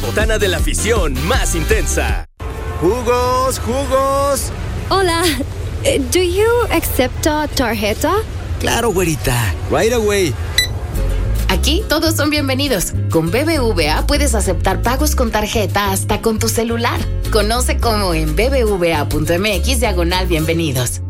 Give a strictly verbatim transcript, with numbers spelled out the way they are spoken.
botana de la afición más intensa. ¡Jugos, jugos! Hola, do you accept a tarjeta? Claro, güerita. Right away. Aquí todos son bienvenidos. Con B B V A puedes aceptar pagos con tarjeta hasta con tu celular. Conoce cómo en bbva.mx diagonal bienvenidos.